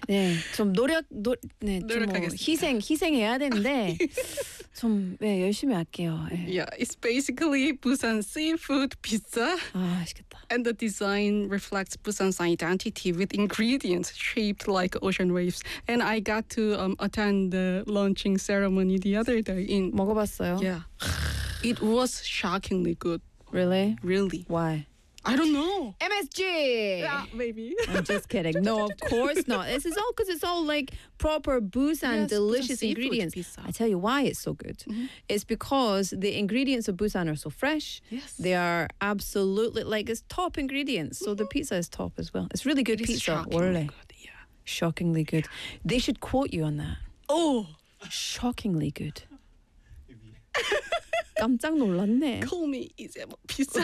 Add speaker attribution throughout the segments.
Speaker 1: 네, 좀 네, 좀 뭐 희생해야 되는데 좀 네, 열심히 할게요. 네.
Speaker 2: Yeah, it's basically Busan seafood pizza.
Speaker 1: 아, 맛있겠다.
Speaker 2: And the design reflects Busan's identity with ingredients shaped like ocean waves. And I got to attend the launching ceremony the other day.
Speaker 1: 먹어봤어요?
Speaker 2: Yeah. It was shockingly good.
Speaker 1: Really?
Speaker 2: Really.
Speaker 1: Why?
Speaker 2: I don't know.
Speaker 1: MSG!
Speaker 2: Yeah, maybe.
Speaker 1: I'm just kidding. No, of course not. This is all because it's all like proper Busan delicious
Speaker 2: Busan
Speaker 1: ingredients.
Speaker 2: pizza.
Speaker 1: I tell you why it's so good. Mm-hmm. It's because the ingredients of Busan are so fresh.
Speaker 2: Yes.
Speaker 1: They are absolutely like it's top ingredients. So the pizza is top as well. It's really good pizza.
Speaker 2: Shockingly good, yeah.
Speaker 1: Shockingly good. They should quote you on that.
Speaker 2: Oh,
Speaker 1: shockingly good. 깜짝 놀랐네.
Speaker 2: call me 이제 뭐 pizza.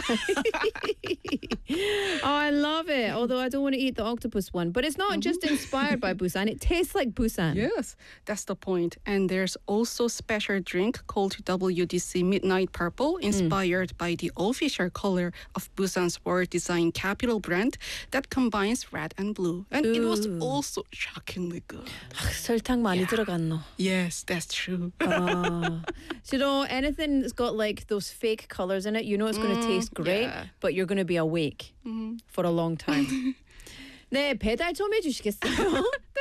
Speaker 1: Oh, I love it. Although I don't want to eat the octopus one. But it's not just inspired by Busan. It tastes like Busan.
Speaker 2: Yes, that's the point. And there's also special drink called WDC Midnight Purple, inspired by the official color of Busan's world design capital brand that combines red and blue. And it was also shockingly good.
Speaker 1: 설탕 많이 들어갔노.
Speaker 2: Yes, that's true.
Speaker 1: So, you know, anything that's got like those fake colors in it, you know it's going to taste great, but you're going to be awake for a long time. 네, 배달 좀 해주시겠어요?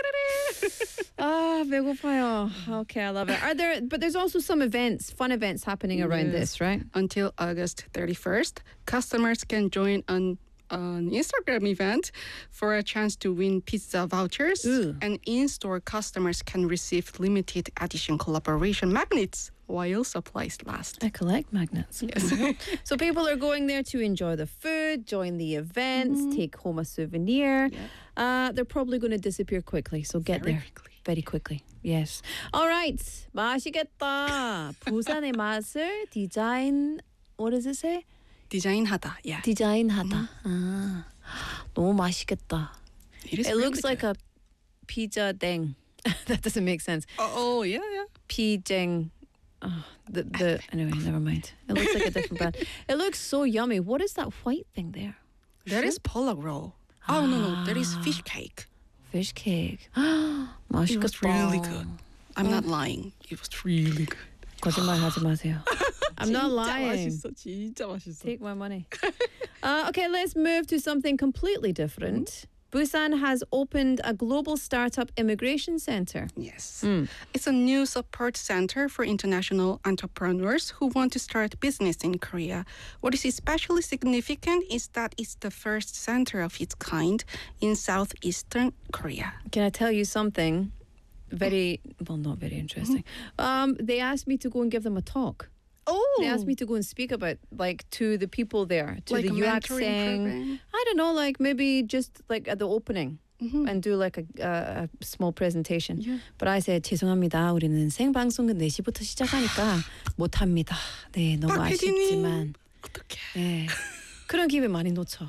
Speaker 1: 아, 배고파요. Okay, I love it. But there's also some events, fun events happening around this, right?
Speaker 2: Until August 31st, customers can join an Instagram event for a chance to win pizza vouchers. And in-store customers can receive limited edition collaboration magnets while supplies last.
Speaker 1: I collect magnets.
Speaker 2: Yes.
Speaker 1: So people are going there to enjoy the food, join the events, take home a souvenir. Yeah. They're probably going to disappear quickly, so get
Speaker 2: Very
Speaker 1: there
Speaker 2: quickly.
Speaker 1: very quickly. Yes. All right. 맛있겠다. 부산의 맛을 디자인, what does it say?
Speaker 2: 디자인하다. Yeah.
Speaker 1: 디자인하다. 아, 너무 맛있겠다.
Speaker 2: It
Speaker 1: looks like a pizza deng. That doesn't make sense.
Speaker 2: Oh, yeah.
Speaker 1: Pijeng. Anyway, never mind. It looks like a different brand. It looks so yummy. What is that white thing there?
Speaker 2: That is pollock roll. Oh, no. That is fish cake.
Speaker 1: Fish cake.
Speaker 2: 맛있겠다. It was really good. I'm not lying. It was really good.
Speaker 1: 거짓말하지 마세요. I'm not lying.
Speaker 2: 진짜 맛있어.
Speaker 1: Take my money. Okay, let's move to something completely different. Busan has opened a global startup immigration center.
Speaker 2: Yes. It's a new support center for international entrepreneurs who want to start business in Korea. What is especially significant is that it's the first center of its kind in southeastern Korea.
Speaker 1: Can I tell you something? Not very interesting. They asked me to go and give them a talk.
Speaker 2: Oh.
Speaker 1: They asked me to go and speak about, like, to the people there, to
Speaker 2: like
Speaker 1: the
Speaker 2: mentoring.
Speaker 1: I don't know, like maybe just like at the opening and do like a small presentation.
Speaker 2: Yeah.
Speaker 1: But I said, 죄송합니다. 우리는 생방송 4시부터 시작하니까 못합니다. 네, 너무 아쉽지만.
Speaker 2: 어떡해.
Speaker 1: 네, 그런 기회 많이 놓쳐.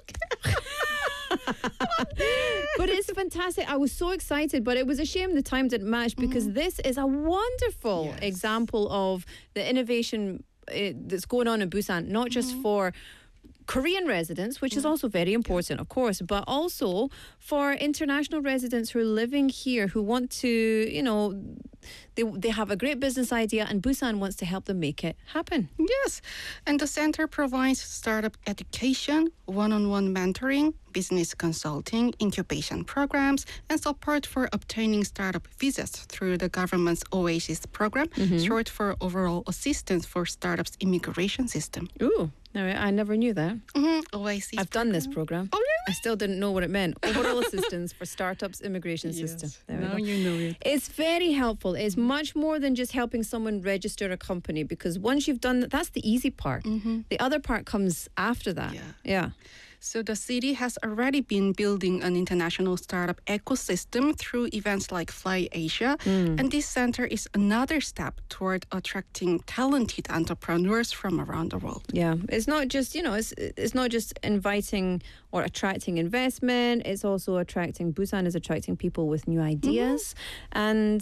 Speaker 1: But it's fantastic. I was so excited, but it was a shame the time didn't match because this is a wonderful example of the innovation that's going on in Busan, not just for Korean residents, which is also very important, of course, but also for international residents who are living here, who want to, you know, they have a great business idea and Busan wants to help them make it happen.
Speaker 2: Yes, and the center provides startup education, one-on-one mentoring, business consulting, incubation programs, and support for obtaining startup visas through the government's Oasis program, short for Overall Assistance for Startups Immigration System.
Speaker 1: Ooh, no, I never knew that.
Speaker 2: Oasis.
Speaker 1: I've done this program.
Speaker 2: Oh, really?
Speaker 1: I still didn't know what it meant. Overall Assistance for Startups Immigration System. There we
Speaker 2: Now
Speaker 1: go.
Speaker 2: you know it.
Speaker 1: It's very helpful. It's much more than just helping someone register a company because once you've done that, that's the easy part. The other part comes after that. Yeah.
Speaker 2: So the city has already been building an international startup ecosystem through events like Fly Asia. And this center is another step toward attracting talented entrepreneurs from around the world.
Speaker 1: Yeah, it's not just, you know, it's not just inviting or attracting investment. It's also attracting, Busan is attracting people with new ideas. And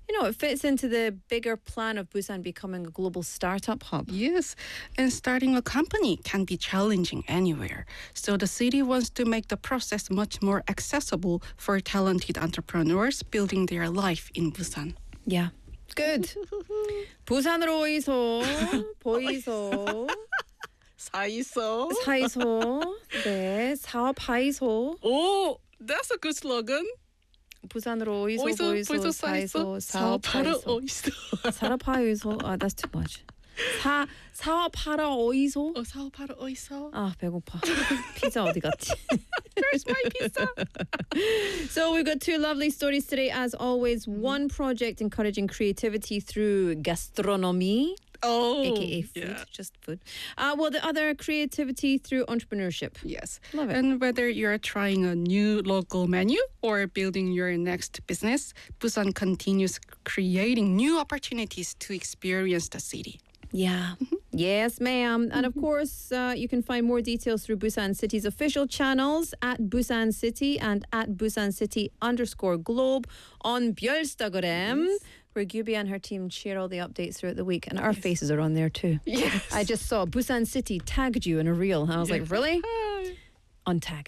Speaker 1: it fits into the bigger plan of Busan becoming a global startup hub.
Speaker 2: Yes, and starting a company can be challenging anywhere. So the city wants to make the process much more accessible for talented entrepreneurs building their life in Busan.
Speaker 1: Yeah. Good. 부산으로 오이소, 보이소,
Speaker 2: 사이소.
Speaker 1: 사이소, 네, 사업하이소.
Speaker 2: Oh, that's a good slogan.
Speaker 1: 부산으로 오이소, 보이소, 사이소, 사업하이소.
Speaker 2: 어이소.
Speaker 1: 사업하이소. That's too much. 사업하러 오이소.
Speaker 2: 사업하러 어이소.
Speaker 1: 아, 배고파. 피자 어디 갔지?
Speaker 2: Where's my pizza?
Speaker 1: So we've got two lovely stories today. As always, one project encouraging creativity through gastronomy. AKA food,
Speaker 2: yeah.
Speaker 1: just food. Well, the other creativity through entrepreneurship.
Speaker 2: Yes.
Speaker 1: Love it.
Speaker 2: And whether you're trying a new local menu or building your next business, Busan continues creating new opportunities to experience the city.
Speaker 1: Yeah. Yes, ma'am. And of course, you can find more details through Busan City's official channels at Busan City and at Busan City_globe on Björnstagram, where Gyubi and her team share all the updates throughout the week. And our faces are on there too.
Speaker 2: Yes.
Speaker 1: I just saw Busan City tagged you in a reel. And I was like, really? Untag.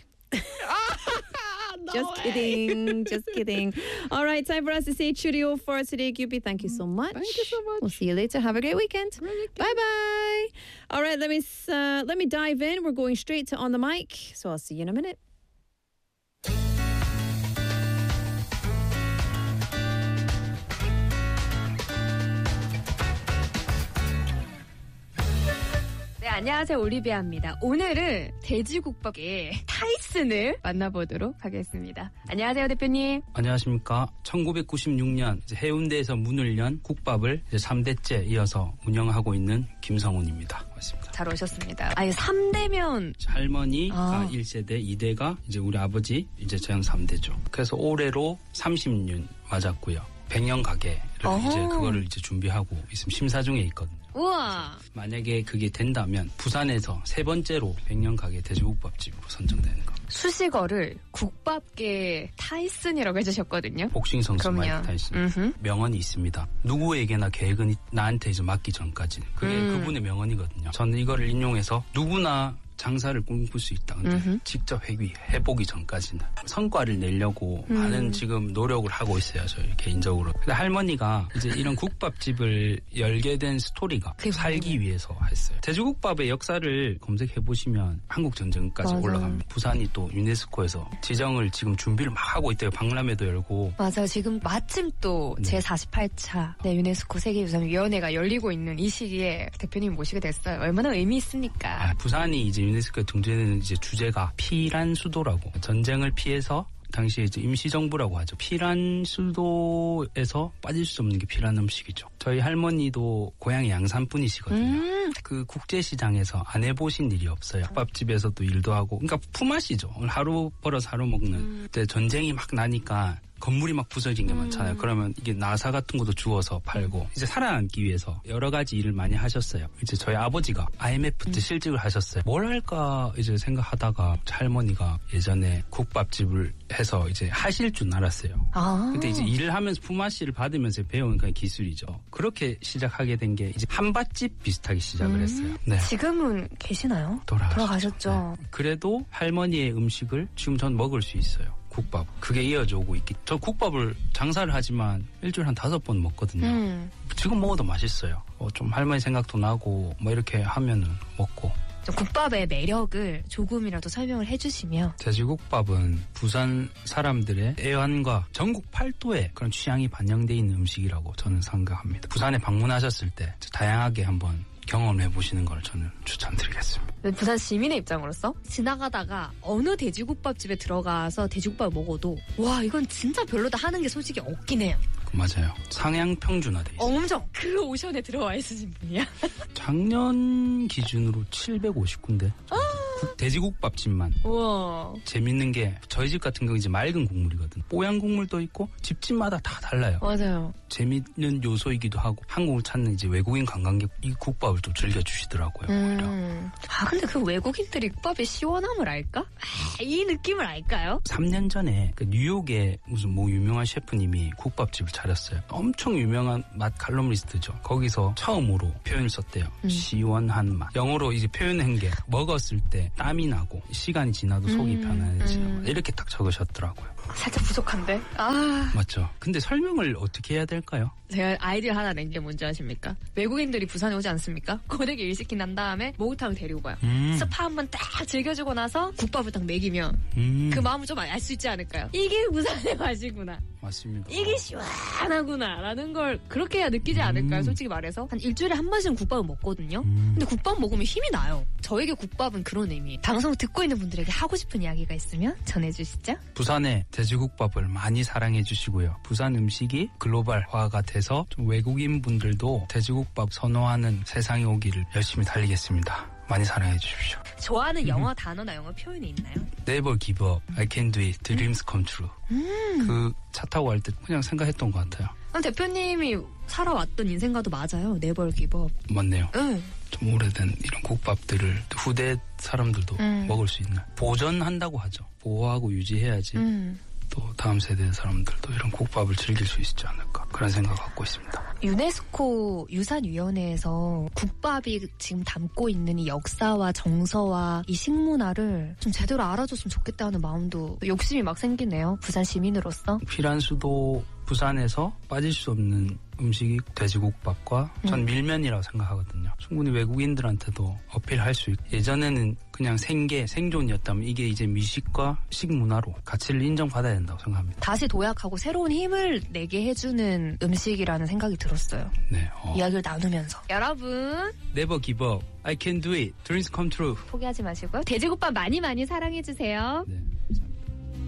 Speaker 1: Just kidding. Just kidding. All right, time for us to say cheerio for today, Gyubi. Thank you so much.
Speaker 2: Thank you so much.
Speaker 1: We'll see you later. Have a great weekend. Bye-bye. All right, let me dive in. We're going straight to On the Mic. So I'll see you in a minute.
Speaker 3: 네, 안녕하세요. 올리비아입니다. 오늘은 돼지국밥의 타이슨을 만나보도록 하겠습니다. 안녕하세요, 대표님.
Speaker 4: 안녕하십니까. 1996년 해운대에서 문을 연 국밥을 이제 3대째 이어서 운영하고 있는 김성훈입니다. 맞습니다.
Speaker 3: 잘 오셨습니다. 아니, 3대면
Speaker 4: 할머니가 1세대, 2대가 이제 우리 아버지, 이제 저는 3대죠. 그래서 올해로 30년 맞았고요. 100년 가게를 이제 그거를 이제 준비하고 있으면 심사 중에 있거든요.
Speaker 3: 우와.
Speaker 4: 만약에 그게 된다면 부산에서 세 번째로 100년 가게 돼지국밥집으로 선정되는 겁니다.
Speaker 3: 수식어를 국밥계 타이슨이라고 해주셨거든요.
Speaker 4: 복싱 선수
Speaker 3: 그럼요.
Speaker 4: 마이크 타이슨. 명언이 있습니다. 누구에게나 계획은 나한테 이제 맡기 전까지. 그게 그분의 명언이거든요. 저는 이거를 인용해서 누구나 장사를 꿈꿀 수 있다. 근데 직접 해보기 전까지는 성과를 내려고 많은 지금 노력을 하고 있어요. 저희 개인적으로. 근데 할머니가 이제 이런 국밥집을 열게 된 스토리가 살기 위해서 했어요. 돼지국밥의 역사를 검색해 보시면 한국 전쟁까지 올라갑니다. 부산이 또 유네스코에서 지정을 지금 준비를 막 하고 있대요. 박람회도 열고.
Speaker 3: 맞아요. 지금 마침 또 제48차 유네스코 세계유산위원회가 열리고 있는 이 시기에 대표님 모시게 됐어요. 얼마나 의미 있습니까?
Speaker 4: 부산이 이제 유네스코에 등재되는 이제 주제가 피란 수도라고. 전쟁을 피해서 당시에 이제 임시정부라고 하죠. 피란 수도에서 빠질 수 없는 게 피란 음식이죠. 저희 할머니도 고향이 양산 분이시거든요. 그 국제시장에서 안 해보신 일이 없어요. 국밥집에서도 일도 하고. 그러니까 품앗이죠. 하루 벌어서 하루 먹는. 그때 전쟁이 막 나니까 건물이 막 부서진 게 많잖아요. 그러면 이게 나사 같은 것도 주워서 팔고 이제 살아남기 위해서 여러 가지 일을 많이 하셨어요. 이제 저희 아버지가 IMF 때 실직을 하셨어요. 뭘 할까 이제 생각하다가 할머니가 예전에 국밥집을 해서 이제 하실 줄 알았어요. 근데 이제 일을 하면서 품앗이를 받으면서 배운 그냥 기술이죠. 그렇게 시작하게 된 게 이제 한밭집 비슷하게 시작을 했어요. 네.
Speaker 3: 지금은 계시나요? 돌아가셨죠.
Speaker 4: 네. 그래도 할머니의 음식을 지금 전 먹을 수 있어요. 국밥. 그게 이어져 오고 있기. 저 국밥을 장사를 하지만 일주일에 한 5번 먹거든요. 지금 먹어도 맛있어요. 좀 할머니 생각도 나고 뭐 이렇게 하면은 먹고.
Speaker 3: 국밥의 매력을 조금이라도 설명을 해주시면.
Speaker 4: 돼지국밥은 부산 사람들의 애환과 전국 팔도에 그런 취향이 반영돼 있는 음식이라고 저는 생각합니다. 부산에 방문하셨을 때 다양하게 한번 경험해 보시는 걸 저는 추천드리겠습니다.
Speaker 3: 부산 시민의 입장으로서 지나가다가 어느 돼지국밥집에 들어가서 돼지국밥을 먹어도 와 이건 진짜 별로다 하는 게 솔직히 없긴 해요.
Speaker 4: 맞아요. 상향 평준화돼 있어요.
Speaker 3: 엄청 그 오션에 들어와 있으신 분이야.
Speaker 4: 작년 기준으로 750군데. 돼지국밥집만.
Speaker 3: 우와.
Speaker 4: 재밌는 게 저희 집 같은 경우 이제 맑은 국물이거든. 뽀얀 국물도 있고 집집마다 다 달라요.
Speaker 3: 맞아요.
Speaker 4: 재밌는 요소이기도 하고 한국을 찾는 이제 외국인 관광객 이 국밥을 또 즐겨주시더라고요. 오히려.
Speaker 3: 아 근데 그 외국인들이 국밥의 시원함을 알까? 아, 이 느낌을 알까요?
Speaker 4: 3년 전에 그 뉴욕에 무슨 뭐 유명한 셰프님이 국밥집을 차렸어요. 엄청 유명한 맛 칼럼니스트죠. 거기서 처음으로 표현을 썼대요. 시원한 맛. 영어로 이제 표현한 게 먹었을 때 땀이 나고 시간이 지나도 속이 편안해지는 맛. 이렇게 딱 적으셨더라고요.
Speaker 3: 살짝 부족한데? 아.
Speaker 4: 맞죠. 근데 설명을 어떻게 해야 될까요?
Speaker 3: 제가 아이디어 하나 낸 게 뭔지 아십니까? 외국인들이 부산에 오지 않습니까? 고되게 일시킨 난 다음에 목욕탕을 데리고 가요. 스파 한번 딱 즐겨주고 나서 국밥을 딱 먹이면 그 마음을 좀 알 수 있지 않을까요? 이게 부산의 맛이구나.
Speaker 4: 맞습니다.
Speaker 3: 이게 시원하구나 라는 걸 그렇게 해야 느끼지 않을까요? 솔직히 말해서 한 일주일에 한 번씩은 국밥을 먹거든요. 근데 국밥 먹으면 힘이 나요. 저에게 국밥은 그런 의미. 방송을 듣고 있는 분들에게 하고 싶은 이야기가 있으면 전해주시죠.
Speaker 4: 부산의 돼지국밥을 많이 사랑해 주시고요. 부산 음식이 글로벌화가 돼서 좀 외국인 분들도 돼지국밥 선호하는 세상이 오기를 열심히 달리겠습니다. 많이 사랑해 주십시오.
Speaker 3: 좋아하는 영어 단어나 영어 표현이 있나요?
Speaker 4: Never give up. I can do it. Dreams come true. 그 차 타고 갈 때 그냥 생각했던 것 같아요.
Speaker 3: 그럼 대표님이 살아왔던 인생과도 맞아요. Never give up.
Speaker 4: 맞네요.
Speaker 3: 응.
Speaker 4: 좀 오래된 이런 국밥들을 후대 사람들도 먹을 수 있는 보존한다고 하죠. 보호하고 유지해야지 또 다음 세대 사람들도 이런 국밥을 즐길 수 있지 않을까 그런 생각 갖고 있습니다.
Speaker 3: 유네스코 유산위원회에서 국밥이 지금 담고 있는 이 역사와 정서와 이 식문화를 좀 제대로 알아줬으면 좋겠다는 마음도 욕심이 막 생기네요. 부산 시민으로서.
Speaker 4: 피란 수도 부산에서 빠질 수 없는 음식이 돼지국밥과 전 밀면이라고 생각하거든요. 충분히 외국인들한테도 어필할 수 있고 예전에는 그냥 생존이었다면 이게 이제 미식과 식문화로 가치를 인정받아야 된다고 생각합니다.
Speaker 3: 다시 도약하고 새로운 힘을 내게 해주는 음식이라는 생각이 들었어요.
Speaker 4: 네,
Speaker 3: 이야기를 나누면서. 여러분
Speaker 4: Never give up. I can do it. Dreams come true.
Speaker 3: 포기하지 마시고요. 돼지국밥 많이 많이 사랑해주세요.
Speaker 4: 네.